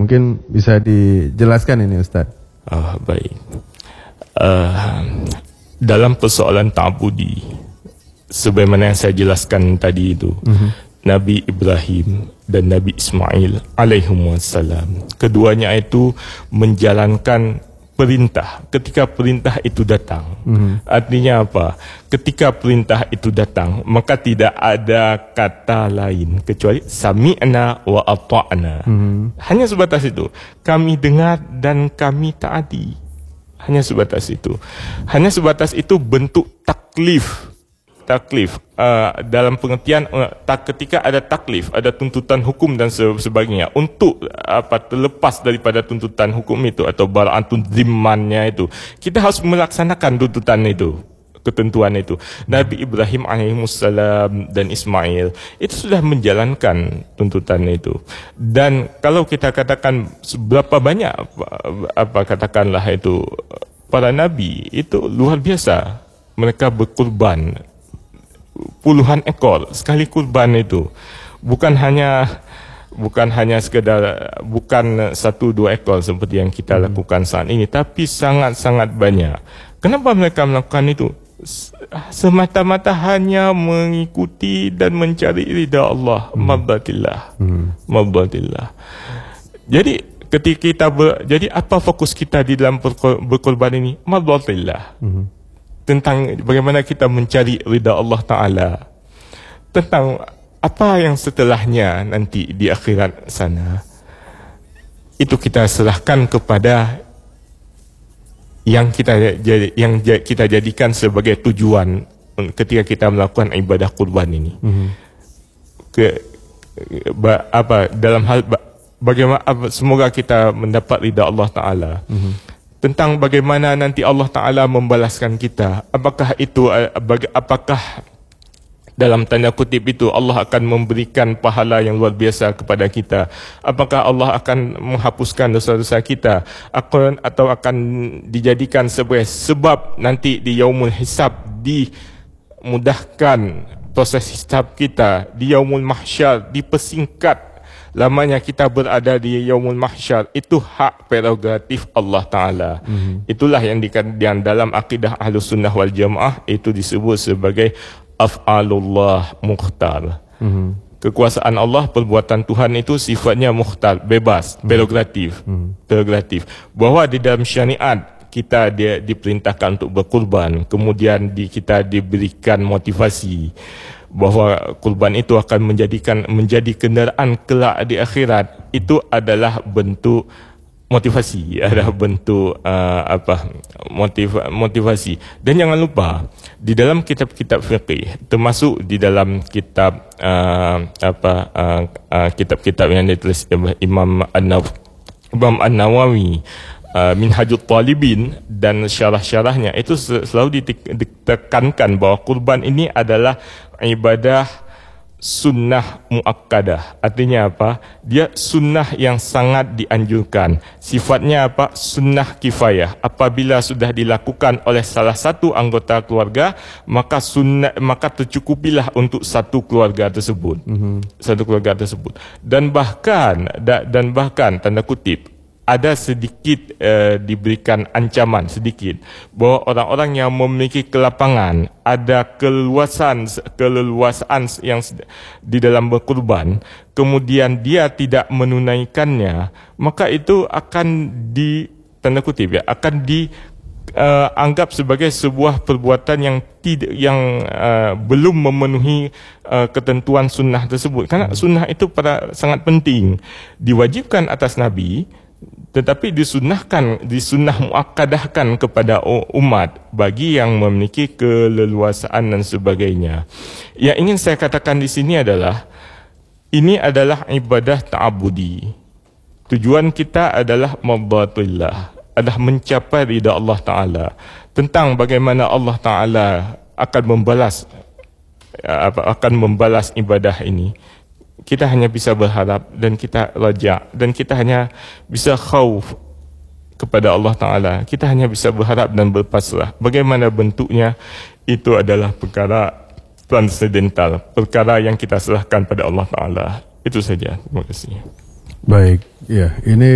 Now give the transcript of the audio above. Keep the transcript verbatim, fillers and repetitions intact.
Mungkin bisa dijelaskan ini Ustaz. Ah, baik. Uh, dalam persoalan ta'budi, sebagaimana yang saya jelaskan tadi itu, mm-hmm. Nabi Ibrahim dan Nabi Ismail alaihimussalam, keduanya itu menjalankan perintah ketika perintah itu datang. Mm-hmm. Artinya apa? Ketika perintah itu datang, maka tidak ada kata lain kecuali sami'na wa ata'na. Mm-hmm. Hanya sebatas itu. Kami dengar dan kami taati. Hanya sebatas itu. Hanya sebatas itu bentuk taklif. Taklif uh, dalam pengertian uh, tak, ketika ada taklif, ada tuntutan hukum dan sebagainya, untuk apa terlepas daripada tuntutan hukum itu atau bara'atun zimmannya itu, kita harus melaksanakan tuntutan itu, ketentuan itu. Nabi Ibrahim alaihissalam dan Ismail itu sudah menjalankan tuntutan itu. Dan kalau kita katakan seberapa banyak apa, apa katakanlah itu para nabi itu luar biasa, mereka berkorban puluhan ekor sekali kurban itu, bukan hanya bukan hanya sekedar bukan satu dua ekor seperti yang kita lakukan saat ini, tapi sangat-sangat banyak. Kenapa mereka melakukan itu? Semata-mata hanya mengikuti dan mencari ridha Allah, hmm. mardatillah, hmm. mardatillah. Jadi ketika kita ber, jadi apa fokus kita di dalam berkorban ini? Mardatillah. Hmm. Tentang bagaimana kita mencari ridha Allah Ta'ala, tentang apa yang setelahnya nanti di akhirat sana, itu kita serahkan kepada yang kita yang kita jadikan sebagai tujuan ketika kita melakukan ibadah kurban ini. Mm-hmm. Ke ba, apa dalam hal bagaimana semoga kita mendapat ridha Allah Ta'ala. Mm-hmm. Tentang bagaimana nanti Allah Ta'ala membalaskan kita. Apakah itu, apakah dalam tanda kutip itu Allah akan memberikan pahala yang luar biasa kepada kita? Apakah Allah akan menghapuskan dosa-dosa kita? Atau akan dijadikan sebagai sebab nanti di yaumul hisab, dimudahkan proses hisab kita, di yaumul mahsyar dipersingkat lamanya kita berada di yaumul mahsyar. Itu hak prerogatif Allah Ta'ala. Mm-hmm. Itulah yang, di, yang dalam akidah Ahlus Sunnah wal Jamaah itu disebut sebagai af'alullah mukhtar. Mm-hmm. Kekuasaan Allah, perbuatan Tuhan itu sifatnya mukhtar, bebas, prerogatif. Mm-hmm. Prerogatif. Bahwa di dalam syariat kita dia diperintahkan untuk berkurban, kemudian di, kita diberikan motivasi bahawa kurban itu akan menjadikan menjadi kenderaan kelak di akhirat. Itu adalah bentuk motivasi, adalah bentuk uh, apa motiv, motivasi. Dan jangan lupa di dalam kitab-kitab fiqih, termasuk di dalam kitab uh, apa uh, uh, kitab-kitab yang ditulis Imam An-Nawawi, Imam An-Nawawi, Uh, Minhajul Talibin dan syarah-syarahnya, itu selalu ditekankan bahawa kurban ini adalah ibadah sunnah muakkadah. Artinya apa? Dia sunnah yang sangat dianjurkan. Sifatnya apa? Sunnah kifayah. Apabila sudah dilakukan oleh salah satu anggota keluarga, maka sunnah, maka tercukupilah untuk satu keluarga tersebut. Mm-hmm. Satu keluarga tersebut. Dan bahkan dan bahkan tanda kutip ada sedikit uh, diberikan ancaman sedikit bahawa orang-orang yang memiliki kelapangan, ada keluasan keleluasaan yang di dalam berkurban, kemudian dia tidak menunaikannya, maka itu akan di tanda kutip ya akan di Uh, anggap sebagai sebuah perbuatan yang tidak yang uh, belum memenuhi uh, ketentuan sunnah tersebut. Karena sunnah itu pada sangat penting, diwajibkan atas Nabi, tetapi disunnahkan, disunnah muakkadahkan kepada umat bagi yang memiliki keleluasaan dan sebagainya. Yang ingin saya katakan di sini adalah ini adalah ibadah ta'abudi. Tujuan kita adalah mardatillah, adalah mencapai ridha Allah Ta'ala. Tentang bagaimana Allah Ta'ala akan membalas akan membalas ibadah ini, kita hanya bisa berharap dan kita raja, dan kita hanya bisa khauf kepada Allah Ta'ala. Kita hanya bisa berharap dan berpasrah. Bagaimana bentuknya, itu adalah perkara transendental, perkara yang kita serahkan pada Allah Ta'ala. Itu saja. Terima kasih. Baik, ya, ini